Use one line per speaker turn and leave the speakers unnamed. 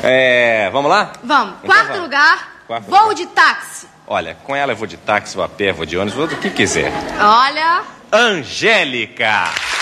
Vamos lá?
Vamos.
Então
Quarto
vamos.
lugar,
Quarto
voo
lugar.
de táxi.
Olha, com ela eu vou de táxi, vou a pé, vou de ônibus, vou do que quiser.
Olha...
Angélica!